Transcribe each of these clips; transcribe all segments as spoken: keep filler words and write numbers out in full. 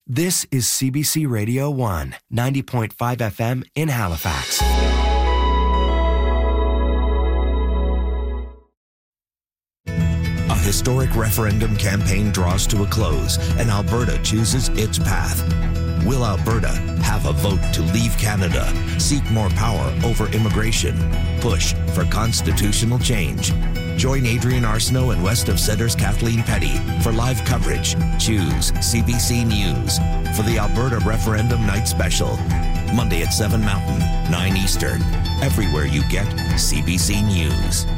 This is C B C Radio one, ninety point five F M in Halifax. A historic referendum campaign draws to a close, and Alberta chooses its path. Will Alberta have a vote to leave Canada, seek more power over immigration, push for constitutional change? Join Adrian Arsenault and West of Centre's Kathleen Petty for live coverage. Choose C B C News for the Alberta Referendum Night Special. Monday at seven Mountain, nine Eastern. Everywhere you get C B C News.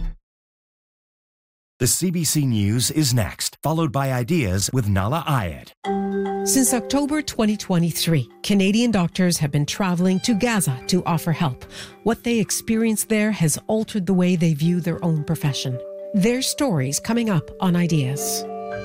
The C B C News is next, followed by Ideas with Nala Ayed. Since October twenty twenty-three, Canadian doctors have been traveling to Gaza to offer help. What they experienced there has altered the way they view their own profession. Their stories coming up on Ideas.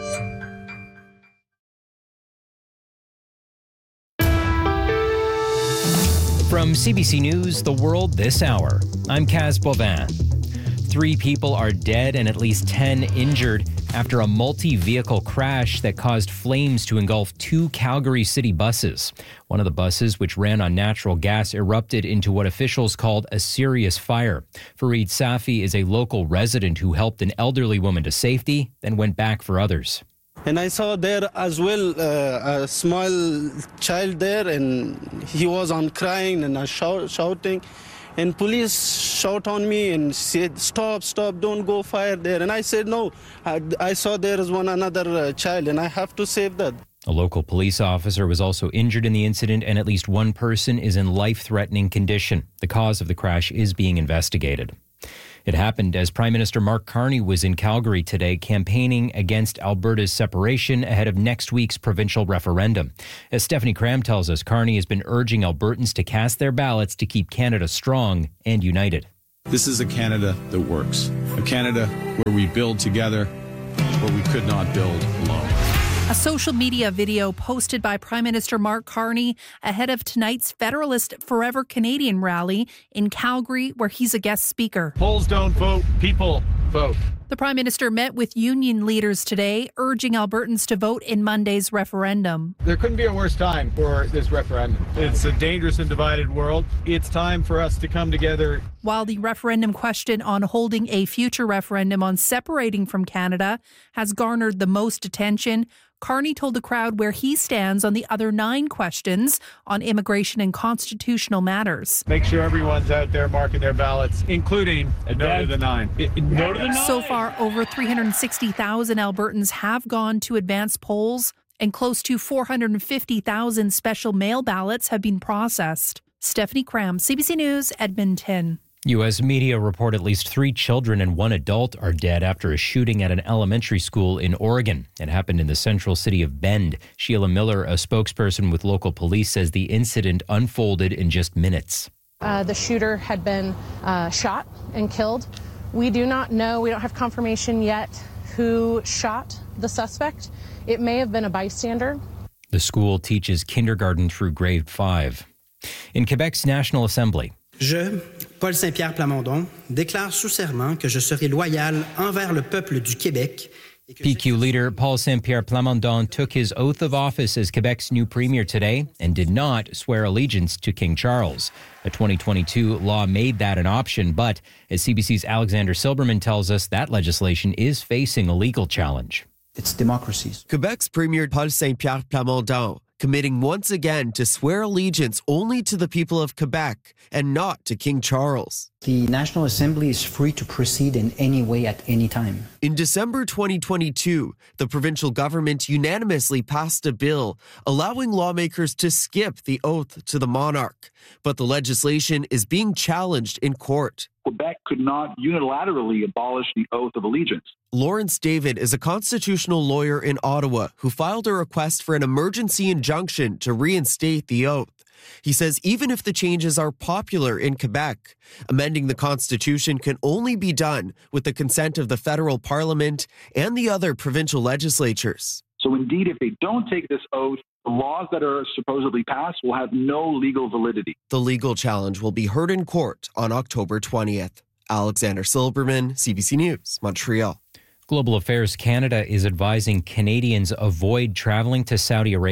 From C B C News, The World This Hour, I'm Kaz Bovin. Three people are dead and at least ten injured after a multi-vehicle crash that caused flames to engulf two Calgary city buses. One of the buses, which ran on natural gas, erupted into what officials called a serious fire. Fareed Safi is a local resident who helped an elderly woman to safety, then went back for others. And I saw there as well uh, a small child there, and he was on crying and I shout, shouting. And police shout on me and said, stop, stop, don't go fire there. And I said, no, I, I saw there is one another uh, child and I have to save that. A local police officer was also injured in the incident, and at least one person is in life-threatening condition. The cause of the crash is being investigated. It happened as Prime Minister Mark Carney was in Calgary today campaigning against Alberta's separation ahead of next week's provincial referendum. As Stephanie Cram tells us, Carney has been urging Albertans to cast their ballots to keep Canada strong and united. This is a Canada that works, a Canada where we build together, where we could not build alone. A social media video posted by Prime Minister Mark Carney ahead of tonight's Federalist Forever Canadian rally in Calgary, where he's a guest speaker. Polls don't vote, people vote. The Prime Minister met with union leaders today, urging Albertans to vote in Monday's referendum. There couldn't be a worse time for this referendum. It's a dangerous and divided world. It's time for us to come together. While the referendum question on holding a future referendum on separating from Canada has garnered the most attention, Carney told the crowd where he stands on the other nine questions on immigration and constitutional matters. Make sure everyone's out there marking their ballots, including a no to the nine. No to the nine. So far, over three hundred sixty thousand Albertans have gone to advance polls, and close to four hundred fifty thousand special mail ballots have been processed. Stephanie Cram, C B C News, Edmonton. U S media report at least three children and one adult are dead after a shooting at an elementary school in Oregon. It happened in the central city of Bend. Sheila Miller, a spokesperson with local police, says the incident unfolded in just minutes. Uh, the shooter had been uh, shot and killed. We do not know, we don't have confirmation yet who shot the suspect. It may have been a bystander. The school teaches kindergarten through grade five. In Quebec's National Assembly, Je, Paul Saint-Pierre Plamondon, déclare sous serment que je serai loyal envers le peuple du Québec. P Q leader Paul Saint-Pierre Plamondon took his oath of office as Quebec's new premier today and did not swear allegiance to King Charles. A twenty twenty-two law made that an option, but as C B C's Alexander Silberman tells us, that legislation is facing a legal challenge. It's democracies. Quebec's Premier Paul Saint-Pierre Plamondon committing once again to swear allegiance only to the people of Quebec and not to King Charles. The National Assembly is free to proceed in any way at any time. In December twenty twenty-two, the provincial government unanimously passed a bill allowing lawmakers to skip the oath to the monarch. But the legislation is being challenged in court. Quebec could not unilaterally abolish the oath of allegiance. Lawrence David is a constitutional lawyer in Ottawa who filed a request for an emergency injunction to reinstate the oath. He says even if the changes are popular in Quebec, amending the Constitution can only be done with the consent of the federal parliament and the other provincial legislatures. So indeed, if they don't take this oath, the laws that are supposedly passed will have no legal validity. The legal challenge will be heard in court on October twentieth. Alexander Silberman, C B C News, Montreal. Global Affairs Canada is advising Canadians avoid traveling to Saudi Arabia.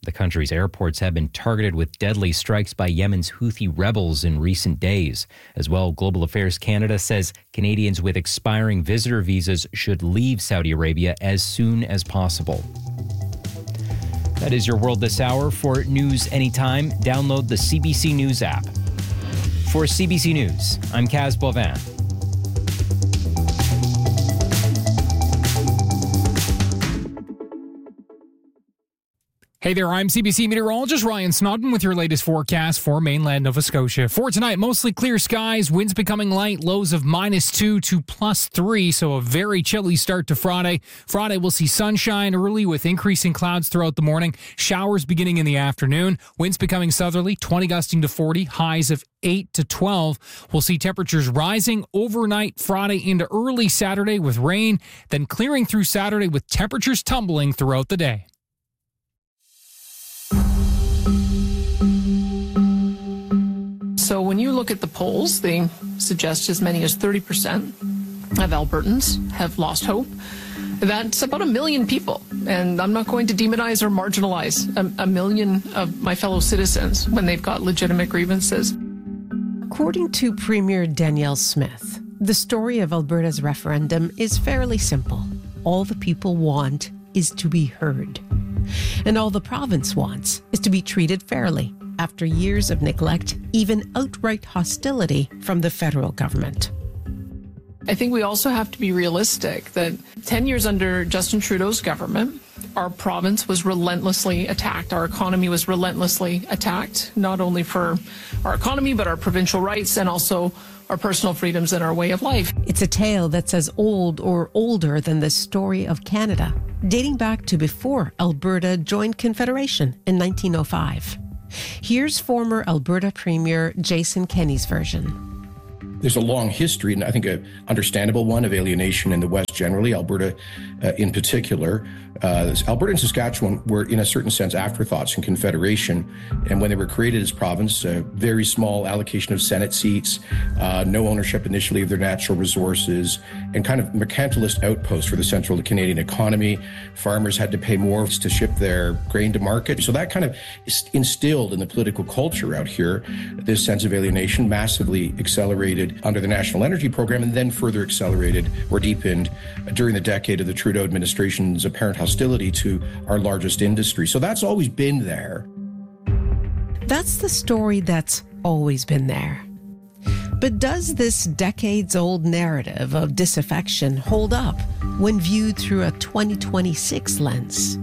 The country's airports have been targeted with deadly strikes by Yemen's Houthi rebels in recent days. As well, Global Affairs Canada says Canadians with expiring visitor visas should leave Saudi Arabia as soon as possible. That is your World This Hour. For news anytime, download the C B C News app. For C B C News, I'm Kaz Bovin. Hey there, I'm C B C meteorologist Ryan Snodden with your latest forecast for mainland Nova Scotia. For tonight, mostly clear skies, winds becoming light, lows of minus two to plus three, so a very chilly start to Friday. Friday, we'll see sunshine early with increasing clouds throughout the morning, showers beginning in the afternoon, winds becoming southerly, twenty gusting to forty, highs of eight to twelve. We'll see temperatures rising overnight Friday into early Saturday with rain, then clearing through Saturday with temperatures tumbling throughout the day. So when you look at the polls, they suggest as many as thirty percent of Albertans have lost hope. That's about a million people. And I'm not going to demonize or marginalize a, a million of my fellow citizens when they've got legitimate grievances. According to Premier Danielle Smith, the story of Alberta's referendum is fairly simple. All the people want is to be heard. And all the province wants is to be treated fairly after years of neglect, even outright hostility from the federal government. I think we also have to be realistic that ten years under Justin Trudeau's government, our province was relentlessly attacked. Our economy was relentlessly attacked, not only for our economy, but our provincial rights and also our personal freedoms and our way of life. It's a tale that's as old or older than the story of Canada, dating back to before Alberta joined Confederation in nineteen oh five. Here's former Alberta Premier Jason Kenney's version. There's a long history, and I think an understandable one, of alienation in the West generally, Alberta uh, in particular. Uh, Alberta and Saskatchewan were, in a certain sense, afterthoughts in Confederation. And when they were created as province, a very small allocation of Senate seats, uh, no ownership initially of their natural resources, and kind of mercantilist outposts for the central Canadian economy. Farmers had to pay more to ship their grain to market. So that kind of instilled in the political culture out here this sense of alienation, massively accelerated under the National Energy Program, and then further accelerated or deepened during the decade of the Trudeau administration's apparent hostility to our largest industry. So that's always been there. That's the story that's always been there. But does this decades-old narrative of disaffection hold up when viewed through a twenty twenty-six lens?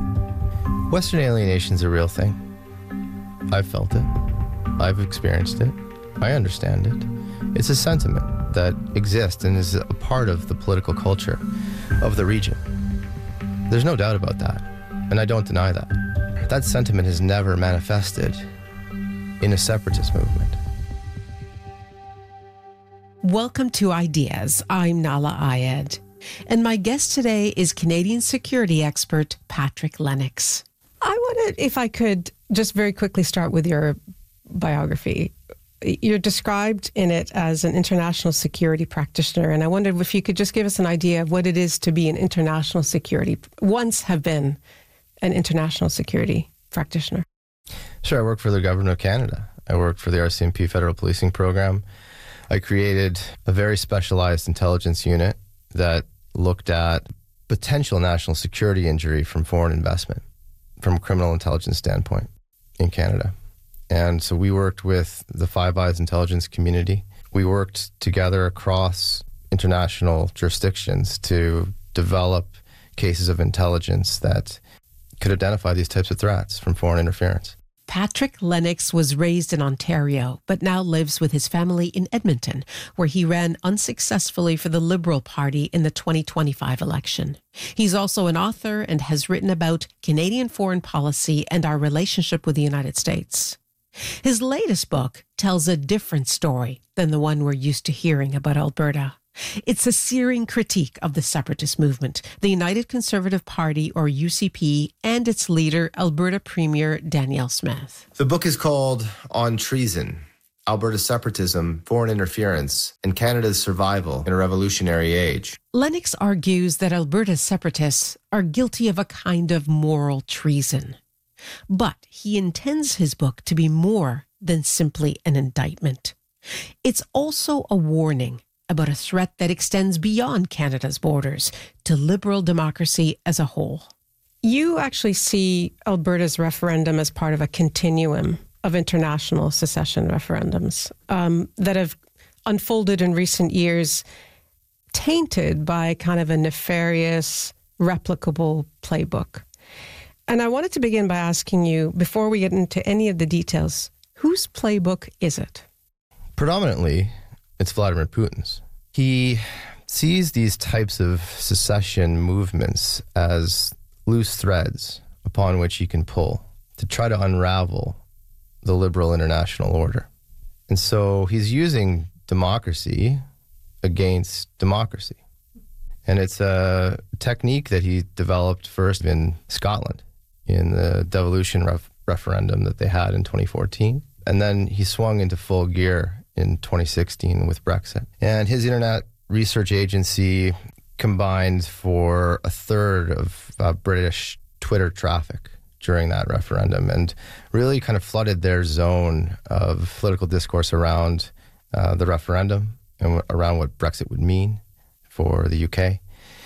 Western alienation is a real thing. I've felt it. I've experienced it. I understand it. It's a sentiment that exists and is a part of the political culture of the region. There's no doubt about that, and I don't deny that. That sentiment has never manifested in a separatist movement. Welcome to Ideas. I'm Nahlah Ayed, and my guest today is Canadian security expert Patrick Lennox. I wanted, if I could, just very quickly start with your biography. You're described in it as an international security practitioner, and I wondered if you could just give us an idea of what it is to be an international security, once have been an international security practitioner. Sure, I work for the Government of Canada. I worked for the R C M P Federal Policing Program. I created a very specialized intelligence unit that looked at potential national security injury from foreign investment, from a criminal intelligence standpoint in Canada. And so we worked with the Five Eyes intelligence community. We worked together across international jurisdictions to develop cases of intelligence that could identify these types of threats from foreign interference. Patrick Lennox was raised in Ontario, but now lives with his family in Edmonton, where he ran unsuccessfully for the Liberal Party in the twenty twenty-five election. He's also an author and has written about Canadian foreign policy and our relationship with the United States. His latest book tells a different story than the one we're used to hearing about Alberta. It's a searing critique of the separatist movement, the United Conservative Party, or U C P, and its leader, Alberta Premier Danielle Smith. The book is called On Treason, Alberta Separatism, Foreign Interference, and Canada's Survival in a Revolutionary Age. Lennox argues that Alberta's separatists are guilty of a kind of moral treason. But he intends his book to be more than simply an indictment. It's also a warning about a threat that extends beyond Canada's borders to liberal democracy as a whole. You actually see Alberta's referendum as part of a continuum of international secession referendums um, that have unfolded in recent years, tainted by kind of a nefarious, replicable playbook. And I wanted to begin by asking you, before we get into any of the details, whose playbook is it? Predominantly, it's Vladimir Putin's. He sees these types of secession movements as loose threads upon which he can pull to try to unravel the liberal international order. And so he's using democracy against democracy. And it's a technique that he developed first in Scotland in the devolution ref- referendum that they had in twenty fourteen. And then he swung into full gear in twenty sixteen with Brexit. And his internet research agency combined for a third of uh, British Twitter traffic during that referendum and really kind of flooded their zone of political discourse around uh, the referendum and w- around what Brexit would mean for the U K,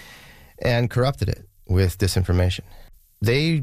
and corrupted it with disinformation. They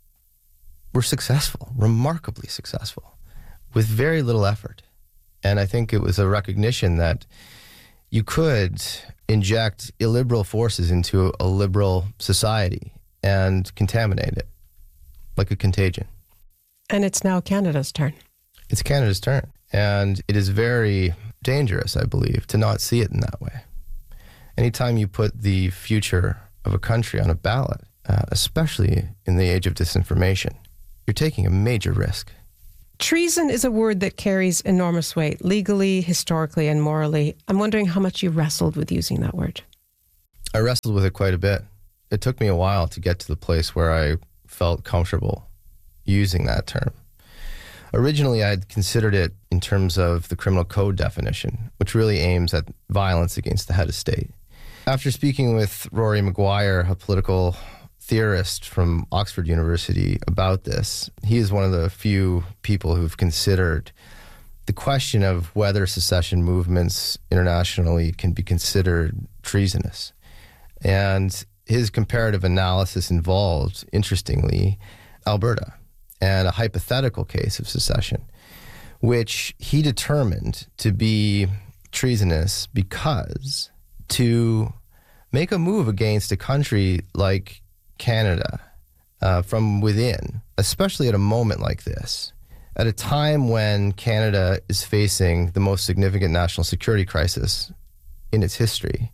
were successful, remarkably successful, with very little effort. And I think it was a recognition that you could inject illiberal forces into a liberal society and contaminate it like a contagion. And it's now Canada's turn. It's Canada's turn. And it is very dangerous, I believe, to not see it in that way. Anytime you put the future of a country on a ballot, uh, especially in the age of disinformation, you're taking a major risk. Treason is a word that carries enormous weight, legally, historically, and morally. I'm wondering how much you wrestled with using that word. I wrestled with it quite a bit. It took me a while to get to the place where I felt comfortable using that term. Originally, I'd considered it in terms of the criminal code definition, which really aims at violence against the head of state. After speaking with Rory Maguire, a political theorist from Oxford University, about this, he is one of the few people who've considered the question of whether secession movements internationally can be considered treasonous. And his comparative analysis involved, interestingly, Alberta and a hypothetical case of secession, which he determined to be treasonous because to make a move against a country like Canada uh, from within, especially at a moment like this, at a time when Canada is facing the most significant national security crisis in its history,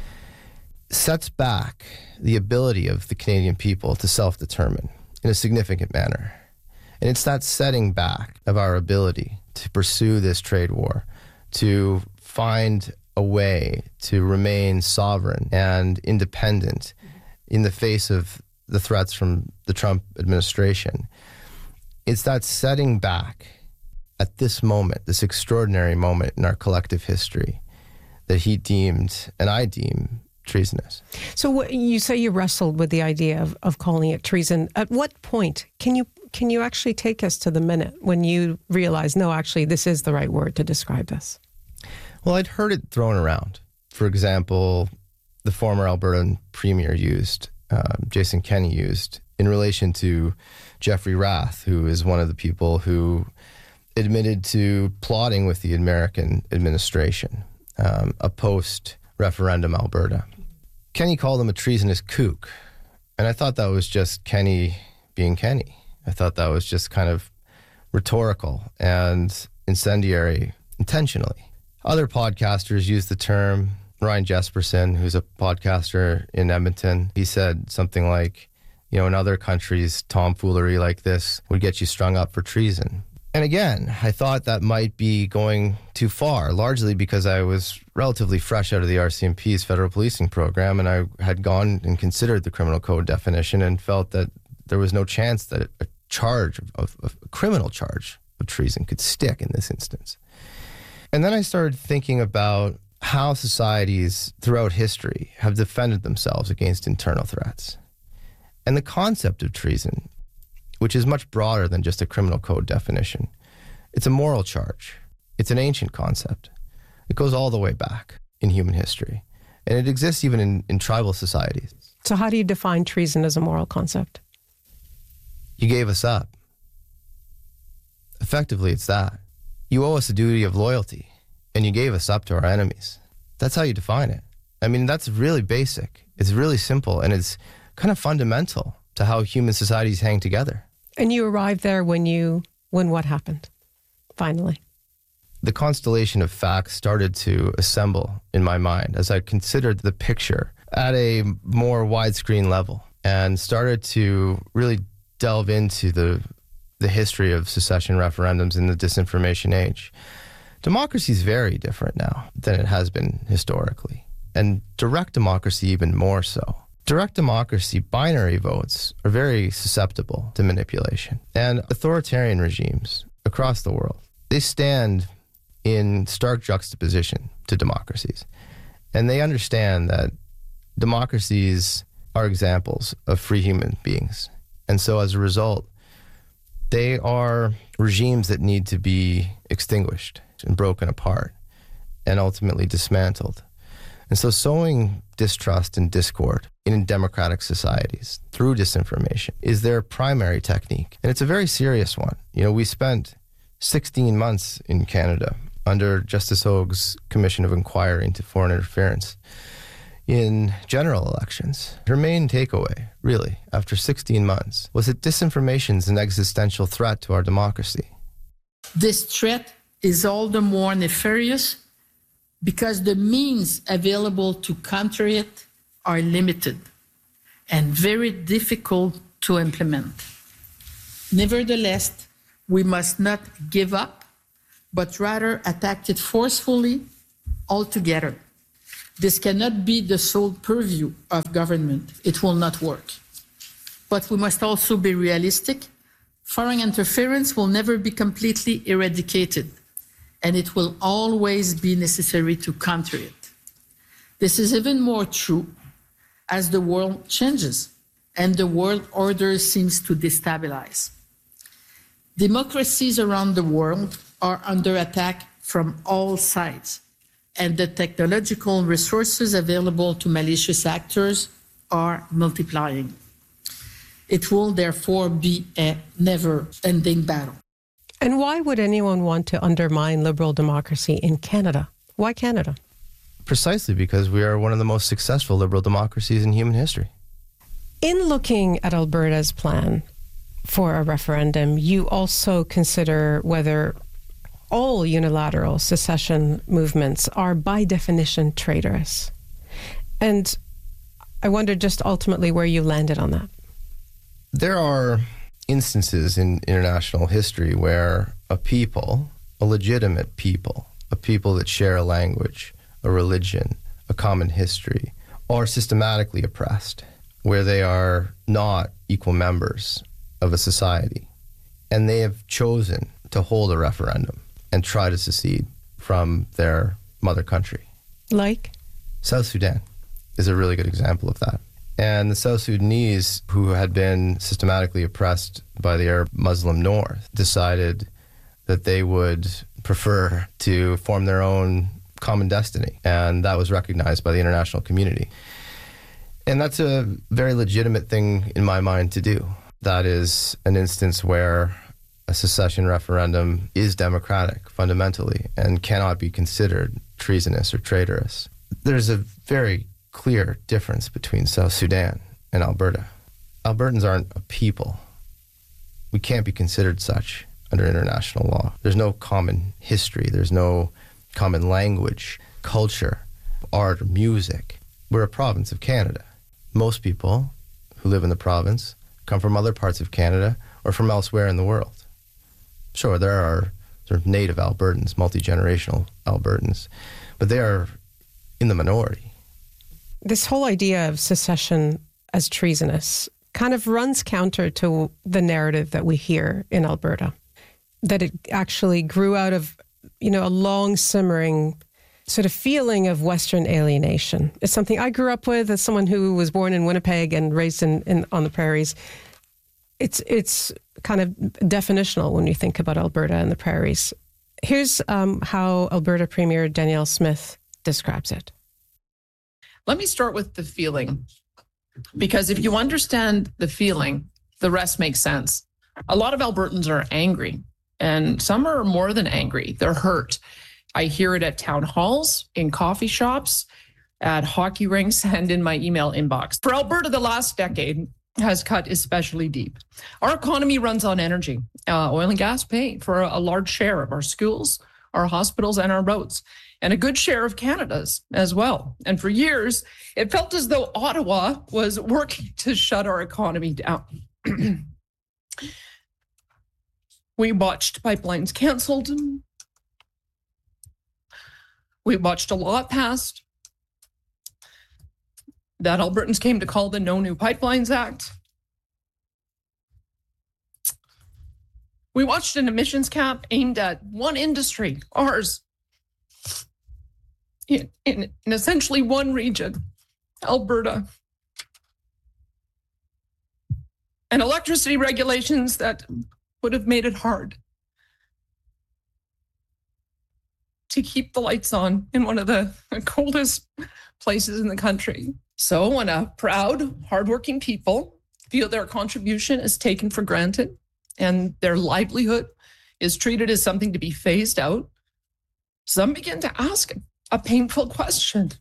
sets back the ability of the Canadian people to self-determine in a significant manner. And it's that setting back of our ability to pursue this trade war, to find a way to remain sovereign and independent in the face of the threats from the Trump administration. It's that setting back at this moment, this extraordinary moment in our collective history, that he deemed, and I deem, treasonous. So what, you say you wrestled with the idea of, of calling it treason. At what point can you can you actually take us to the minute when you realize, no, actually, this is the right word to describe this? Well, I'd heard it thrown around. For example, the former Albertan premier used, uh, Jason Kenney used, in relation to Jeffrey Rath, who is one of the people who admitted to plotting with the American administration, um, a post-referendum Alberta. Kenney called him a treasonous kook, and I thought that was just Kenney being Kenney. I thought that was just kind of rhetorical and incendiary intentionally. Other podcasters use the term. Ryan Jesperson, who's a podcaster in Edmonton, he said something like, you know, in other countries, tomfoolery like this would get you strung up for treason. And again, I thought that might be going too far, largely because I was relatively fresh out of the R C M P's federal policing program, and I had gone and considered the criminal code definition and felt that there was no chance that a charge, of, of, of a criminal charge of treason could stick in this instance. And then I started thinking about how societies throughout history have defended themselves against internal threats. And the concept of treason which is much broader than just a criminal code definition. It's a moral charge. It's an ancient concept. It goes all the way back in human history. And it exists even in, in tribal societies. So how do you define treason as a moral concept? You gave us up. Effectively, it's that. You owe us a duty of loyalty, and you gave us up to our enemies. That's how you define it. I mean, that's really basic. It's really simple, and it's kind of fundamental to how human societies hang together. And you arrived there when you, when what happened, finally? The constellation of facts started to assemble in my mind as I considered the picture at a more widescreen level and started to really delve into the the history of secession referendums in the disinformation age. Democracy is very different now than it has been historically, and direct democracy even more so. Direct democracy, binary votes, are very susceptible to manipulation. And authoritarian regimes across the world, they stand in stark juxtaposition to democracies. And they understand that democracies are examples of free human beings. And so as a result, they are regimes that need to be extinguished and broken apart and ultimately dismantled. And so sowing distrust and discord in democratic societies through disinformation is their primary technique. And it's a very serious one. You know, we spent sixteen months in Canada under Justice Hogue's Commission of Inquiry into Foreign Interference in general elections. Her main takeaway, really, after sixteen months, was that disinformation is an existential threat to our democracy. This threat is all the more nefarious because the means available to counter it are limited and very difficult to implement. Nevertheless, we must not give up, but rather attack it forcefully altogether. This cannot be the sole purview of government. It will not work. But we must also be realistic. Foreign interference will never be completely eradicated, and it will always be necessary to counter it. This is even more true as the world changes and the world order seems to destabilize. Democracies around the world are under attack from all sides, and the technological resources available to malicious actors are multiplying. It will therefore be a never-ending battle. And why would anyone want to undermine liberal democracy in Canada? Why Canada? Precisely because we are one of the most successful liberal democracies in human history. In looking at Alberta's plan for a referendum, you also consider whether all unilateral secession movements are by definition traitorous. And I wonder just ultimately where you landed on that. There are instances in international history where a people, a legitimate people, a people that share a language, a religion, a common history, are systematically oppressed, where they are not equal members of a society. And they have chosen to hold a referendum and try to secede from their mother country. Like? South Sudan is a really good example of that. And the South Sudanese, who had been systematically oppressed by the Arab Muslim North, decided that they would prefer to form their own common destiny. And that was recognized by the international community. And that's a very legitimate thing in my mind to do. That is an instance where a secession referendum is democratic fundamentally and cannot be considered treasonous or traitorous. There's a very clear difference between South Sudan and Alberta. Albertans aren't a people. We can't be considered such under international law. There's no common history. There's no common language, culture, art, or music. We're a province of Canada. Most people who live in the province come from other parts of Canada or from elsewhere in the world. Sure, there are sort of native Albertans, multi-generational Albertans, but they are in the minority. This whole idea of secession as treasonous kind of runs counter to the narrative that we hear in Alberta, that it actually grew out of, you know, a long simmering sort of feeling of Western alienation. It's something I grew up with as someone who was born in Winnipeg and raised in, in on the prairies. It's it's kind of definitional when you think about Alberta and the prairies. Here's um, how Alberta Premier Danielle Smith describes it. Let me start with the feeling, because if you understand the feeling, the rest makes sense. A lot of Albertans are angry, and some are more than angry. They're hurt. I hear it at town halls, in coffee shops, at hockey rinks, and in my email inbox. For Alberta, the last decade has cut especially deep. Our economy runs on energy. Uh, oil and gas pay for a, a large share of our schools, our hospitals, and our roads, and a good share of Canada's as well. And for years, it felt as though Ottawa was working to shut our economy down. We watched pipelines canceled. We watched a law passed that Albertans came to call the No New Pipelines Act. We watched an emissions cap aimed at one industry, ours, in, in, in essentially one region, Alberta. And electricity regulations that would have made it hard to keep the lights on in one of the coldest places in the country. So when a proud, hardworking people feel their contribution is taken for granted and their livelihood is treated as something to be phased out, some begin to ask a painful question.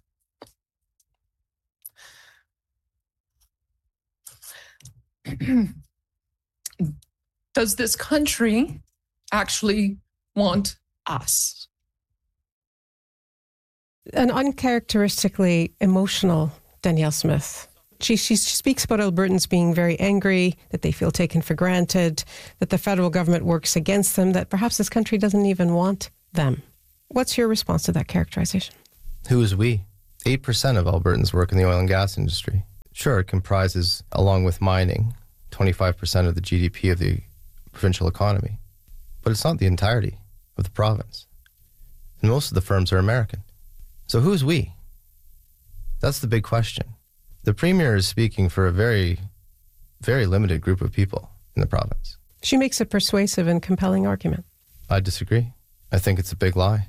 Does this country actually want us? An uncharacteristically emotional Danielle Smith. She, she speaks about Albertans being very angry, that they feel taken for granted, that the federal government works against them, that perhaps this country doesn't even want them. What's your response to that characterization? Who is we? eight percent of Albertans work in the oil and gas industry. Sure, it comprises, along with mining, twenty-five percent of the G D P of the provincial economy. But it's not the entirety of the province. And most of the firms are American. So who's we? That's the big question. The Premier is speaking for a very, very limited group of people in the province. She makes a persuasive and compelling argument. I disagree. I think it's a big lie.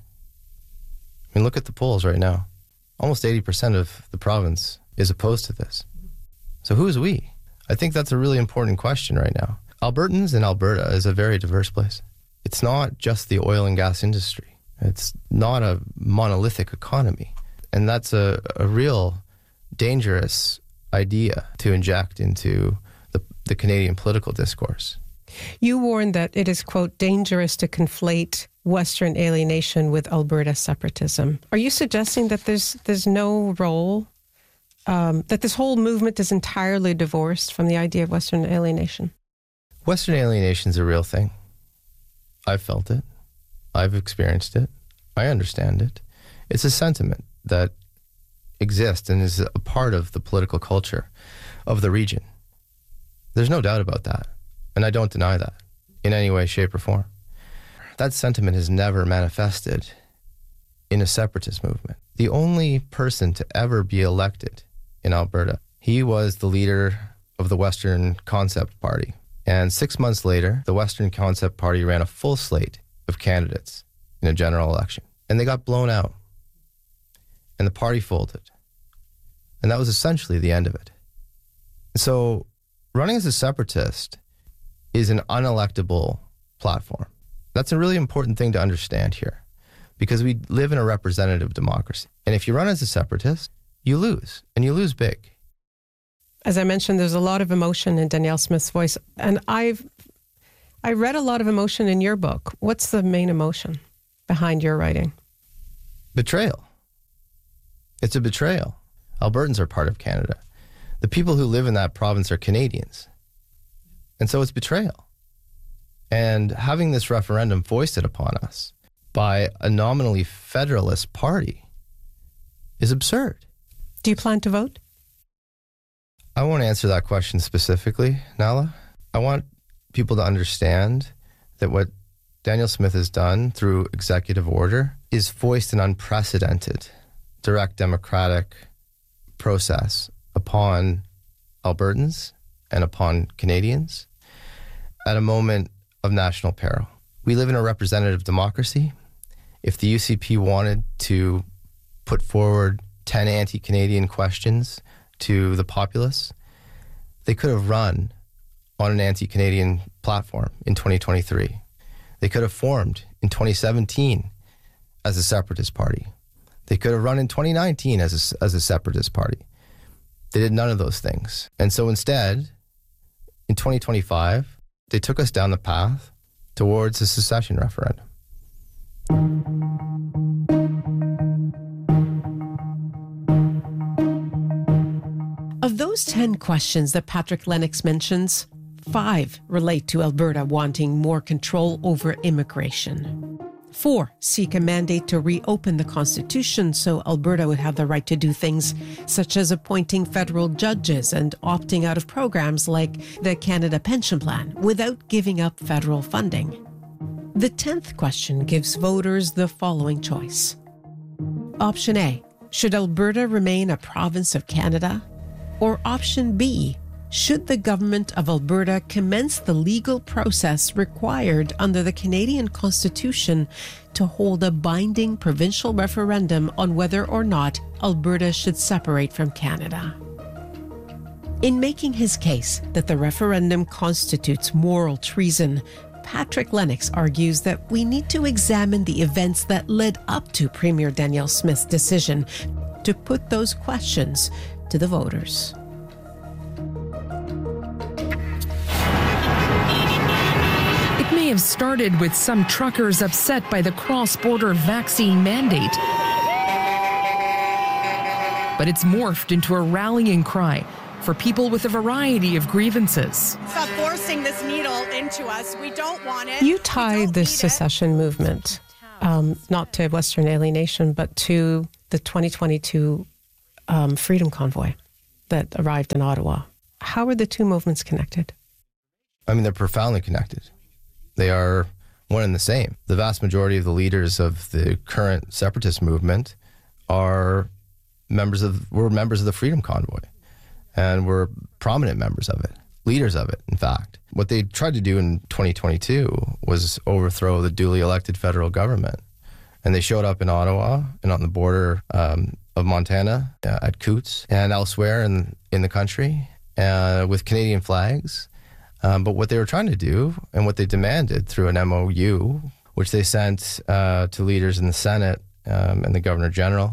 I mean, look at the polls right now. Almost eighty percent of the province is opposed to this. So who's we? I think that's a really important question right now. Albertans in Alberta is a very diverse place. It's not just the oil and gas industry. It's not a monolithic economy. And that's a, a real dangerous idea to inject into the, the Canadian political discourse. You warn that it is, quote, dangerous to conflate Western alienation with Alberta separatism. Are you suggesting that there's there's no role, um, that this whole movement is entirely divorced from the idea of Western alienation? Western alienation is a real thing. I've felt it. I've experienced it. I understand it. It's a sentiment that exists and is a part of the political culture of the region. There's no doubt about that. And I don't deny that in any way, shape, or form. That sentiment has never manifested in a separatist movement. The only person to ever be elected in Alberta, he was the leader of the Western Concept Party. And six months later, the Western Concept Party ran a full slate of candidates in a general election. And they got blown out. And the party folded. And that was essentially the end of it. So running as a separatist is an unelectable platform. That's a really important thing to understand here, because we live in a representative democracy. And if you run as a separatist, you lose, and you lose big. As I mentioned, there's a lot of emotion in Danielle Smith's voice, and I've I read a lot of emotion in your book. What's the main emotion behind your writing? Betrayal. It's a betrayal. Albertans are part of Canada. The people who live in that province are Canadians. And so it's betrayal. And having this referendum foisted upon us by a nominally federalist party is absurd. Do you plan to vote? I won't answer that question specifically, Nala. I want people to understand that what Danielle Smith has done through executive order is foist an unprecedented direct democratic process upon Albertans and upon Canadians. at a moment of national peril. We live in a representative democracy. If the U C P wanted to put forward ten anti-Canadian questions to the populace, they could have run on an anti-Canadian platform in twenty twenty-three. They could have formed in twenty seventeen as a separatist party. They could have run in twenty nineteen as a, as a separatist party. They did none of those things. And so instead, in twenty twenty-five, they took us down the path towards a secession referendum. Of those ten questions that Patrick Lennox mentions, five relate to Alberta wanting more control over immigration. Four seek a mandate to reopen the Constitution so Alberta would have the right to do things such as appointing federal judges and opting out of programs like the Canada Pension Plan without giving up federal funding. The tenth question gives voters the following choice. Option A, should Alberta remain a province of Canada? Or option B, should the government of Alberta commence the legal process required under the Canadian Constitution to hold a binding provincial referendum on whether or not Alberta should separate from Canada? In making his case that the referendum constitutes moral treason, Patrick Lennox argues that we need to examine the events that led up to Premier Danielle Smith's decision to put those questions to the voters. It may have started with some truckers upset by the cross-border vaccine mandate, but it's morphed into a rallying cry for people with a variety of grievances. Stop forcing this needle into us. We don't want it. You tie the secession movement um, not to Western alienation, but to the twenty twenty-two um, Freedom Convoy that arrived in Ottawa. How are the two movements connected? I mean, they're profoundly connected. They are one and the same. The vast majority of the leaders of the current separatist movement are members of, were members of the Freedom Convoy, and were prominent members of it, leaders of it, in fact. What they tried to do in twenty twenty-two was overthrow the duly elected federal government. And they showed up in Ottawa and on the border um, of Montana, uh, at Coutts, and elsewhere in, in the country uh, with Canadian flags. Um, but what they were trying to do, and what they demanded through an M O U, which they sent uh, to leaders in the Senate um, and the Governor General,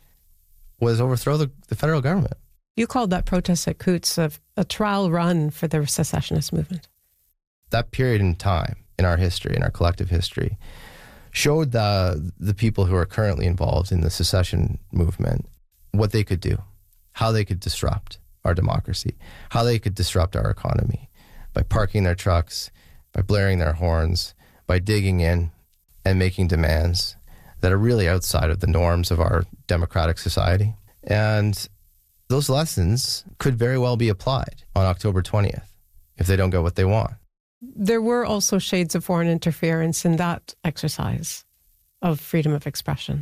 was overthrow the, the federal government. You called that protest at Coutts a, a trial run for the secessionist movement. That period in time in our history, in our collective history, showed the, the people who are currently involved in the secession movement what they could do, how they could disrupt our democracy, how they could disrupt our economy by parking their trucks, by blaring their horns, by digging in and making demands that are really outside of the norms of our democratic society. And those lessons could very well be applied on October twentieth if they don't get what they want. There were also shades of foreign interference in that exercise of freedom of expression.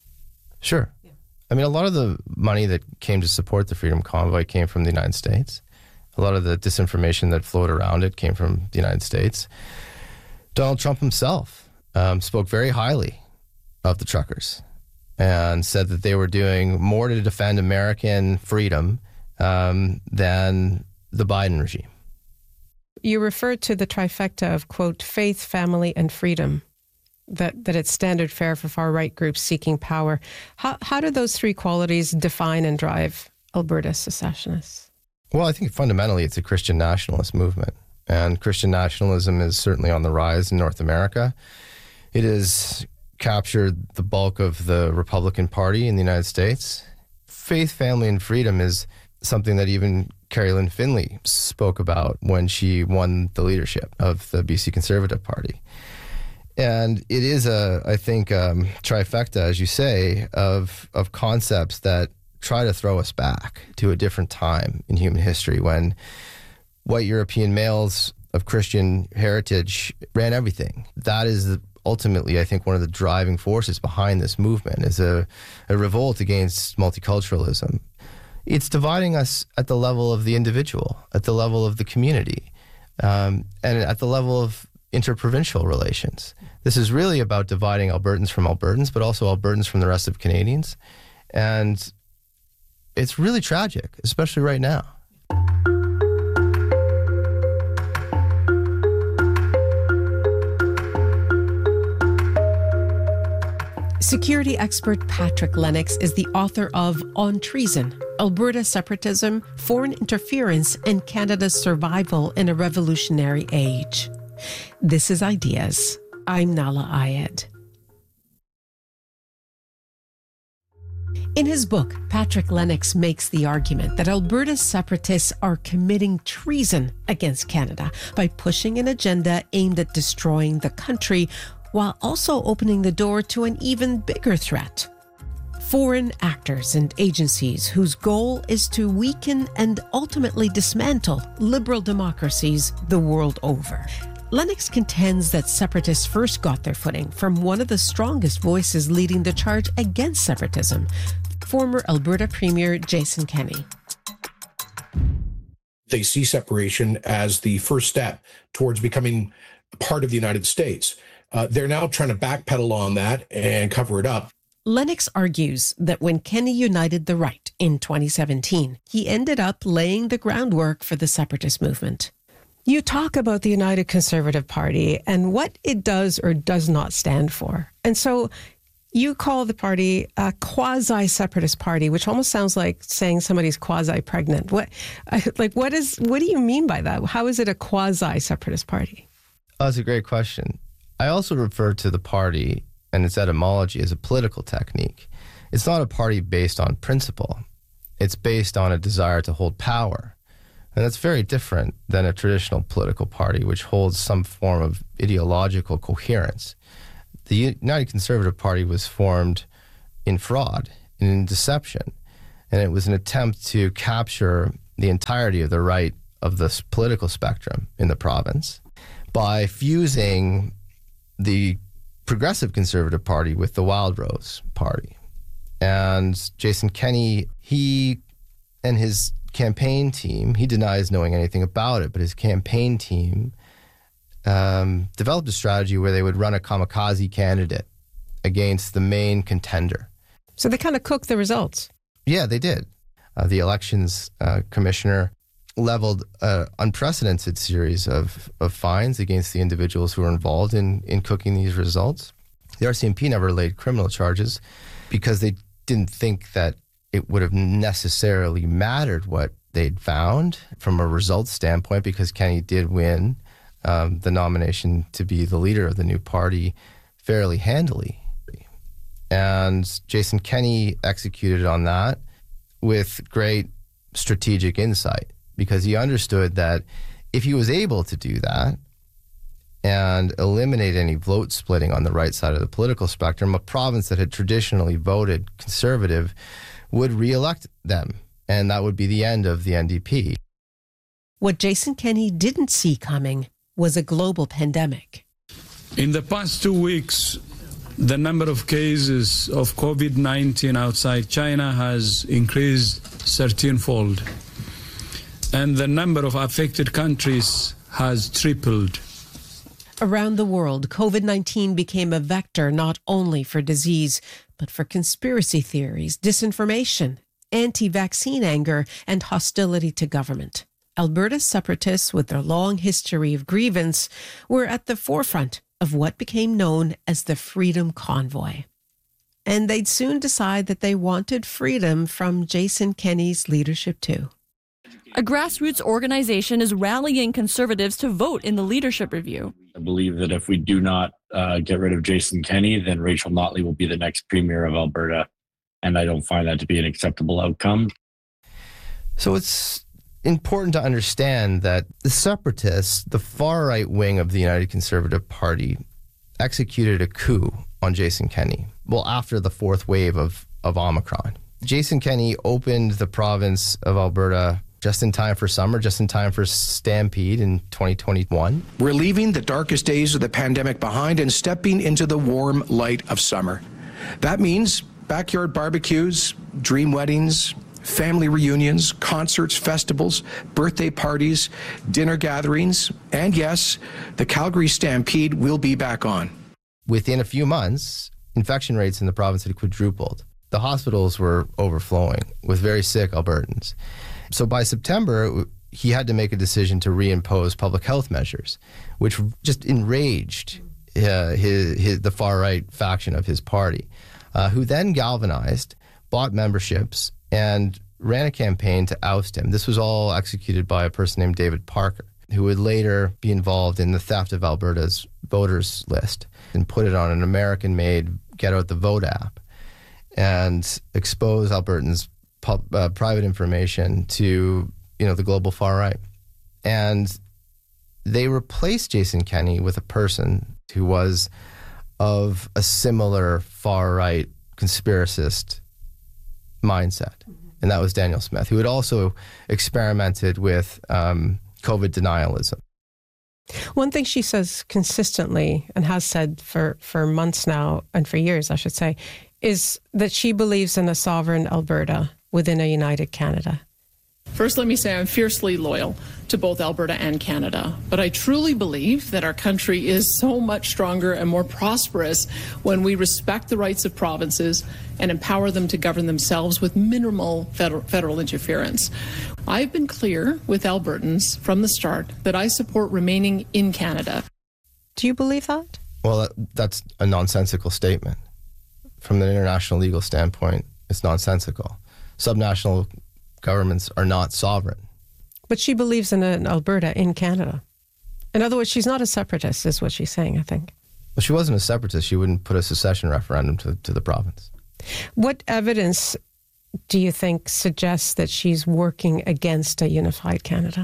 Sure. Yeah. I mean, a lot of the money that came to support the Freedom Convoy came from the United States. A lot of the disinformation that flowed around it came from the United States. Donald Trump himself um, spoke very highly of the truckers and said that they were doing more to defend American freedom um, than the Biden regime. You referred to the trifecta of, quote, faith, family, and freedom, that, that it's standard fare for far-right groups seeking power. How, how do those three qualities define and drive Alberta secessionists? Well, I think fundamentally it's a Christian nationalist movement, and Christian nationalism is certainly on the rise in North America. It has captured the bulk of the Republican Party in the United States. Faith, family, and freedom is something that even Carrie Lynn Finley spoke about when she won the leadership of the B C Conservative Party. And it is a, I think, um, trifecta, as you say, of of concepts that try to throw us back to a different time in human history when white European males of Christian heritage ran everything. That is the ultimately, I think, one of the driving forces behind this movement is a, a revolt against multiculturalism. It's dividing us at the level of the individual, at the level of the community. um, and at the level of interprovincial relations. This is really about dividing Albertans from Albertans, but also Albertans from the rest of Canadians. And it's really tragic, especially right now. Security expert Patrick Lennox is the author of On Treason, Alberta Separatism, Foreign Interference, and Canada's Survival in a Revolutionary Age. This is Ideas. I'm Nala Ayed. In his book, Patrick Lennox makes the argument that Alberta's separatists are committing treason against Canada by pushing an agenda aimed at destroying the country while also opening the door to an even bigger threat. Foreign actors and agencies whose goal is to weaken and ultimately dismantle liberal democracies the world over. Lennox contends that separatists first got their footing from one of the strongest voices leading the charge against separatism, former Alberta Premier Jason Kenney. They see separation as the first step towards becoming part of the United States. Uh, they're now trying to backpedal on that and cover it up. Lennox argues that when Kenney united the right in twenty seventeen, he ended up laying the groundwork for the separatist movement. You talk about the United Conservative Party and what it does or does not stand for. And so you call the party a quasi-separatist party, which almost sounds like saying somebody's quasi-pregnant. What, like, what is, what do you mean by that? How is it a quasi-separatist party? Oh, that's a great question. I also refer to the party and its etymology as a political technique. It's not a party based on principle. It's based on a desire to hold power. And that's very different than a traditional political party, which holds some form of ideological coherence. The United Conservative Party was formed in fraud and in deception, and it was an attempt to capture the entirety of the right of the political spectrum in the province by fusing the Progressive Conservative Party with the Wildrose Party. And Jason Kenney, he and his campaign team, he denies knowing anything about it, but his campaign team um, developed a strategy where they would run a kamikaze candidate against the main contender. So they kind of cooked the results. Yeah, they did. Uh, the elections uh, commissioner leveled an unprecedented series of, of fines against the individuals who were involved in, in cooking these results. The R C M P never laid criminal charges because they didn't think that it would have necessarily mattered what they'd found from a results standpoint, because Kenney did win um, the nomination to be the leader of the new party fairly handily. And Jason Kenney executed on that with great strategic insight, because he understood that if he was able to do that and eliminate any vote splitting on the right side of the political spectrum, a province that had traditionally voted conservative would re-elect them, and that would be the end of the N D P. What Jason Kenney didn't see coming was a global pandemic. In the past two weeks, the number of cases of COVID nineteen outside China has increased thirteen-fold, and the number of affected countries has tripled. Around the world, COVID nineteen became a vector not only for disease, but for conspiracy theories, disinformation, anti-vaccine anger, and hostility to government. Alberta separatists, with their long history of grievance, were at the forefront of what became known as the Freedom Convoy. And they'd soon decide that they wanted freedom from Jason Kenney's leadership too. A grassroots organization is rallying conservatives to vote in the leadership review. I believe that if we do not uh, get rid of Jason Kenney, then Rachel Notley will be the next premier of Alberta. And I don't find that to be an acceptable outcome. So it's important to understand that the separatists, the far-right wing of the United Conservative Party, executed a coup on Jason Kenney, well, after the fourth wave of, of Omicron. Jason Kenney opened the province of Alberta just in time for summer, just in time for Stampede in twenty twenty-one. We're leaving the darkest days of the pandemic behind and stepping into the warm light of summer. That means backyard barbecues, dream weddings, family reunions, concerts, festivals, birthday parties, dinner gatherings, and yes, the Calgary Stampede will be back on. Within a few months, infection rates in the province had quadrupled. The hospitals were overflowing with very sick Albertans. So by September, he had to make a decision to reimpose public health measures, which just enraged uh, his, his, the far-right faction of his party, uh, who then galvanized, bought memberships, and ran a campaign to oust him. This was all executed by a person named David Parker, who would later be involved in the theft of Alberta's voters list and put it on an American-made Get Out the Vote app and expose Albertans' pub, uh, private information to, you know, the global far right. And they replaced Jason Kenney with a person who was of a similar far right conspiracist mindset. And that was Daniel Smith, who had also experimented with um, COVID denialism. One thing she says consistently, and has said for, for months now, and for years, I should say, is that she believes in a sovereign Alberta within a united Canada. First, let me say I'm fiercely loyal to both Alberta and Canada, but I truly believe that our country is so much stronger and more prosperous when we respect the rights of provinces and empower them to govern themselves with minimal federal, federal interference. I've been clear with Albertans from the start that I support remaining in Canada. Do you believe that? Well, that, that's a nonsensical statement. From an international legal standpoint, it's nonsensical. Subnational governments are not sovereign. But she believes in an Alberta in Canada. In other words, she's not a separatist, is what she's saying, I think. Well, she wasn't a separatist. She wouldn't put a secession referendum to, to the province. What evidence do you think suggests that she's working against a unified Canada?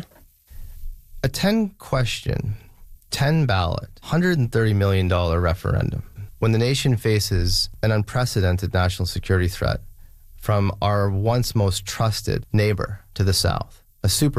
A ten-question, ten-ballot, one hundred thirty million dollars referendum, when the nation faces an unprecedented national security threat from our once most trusted neighbor to the south, a super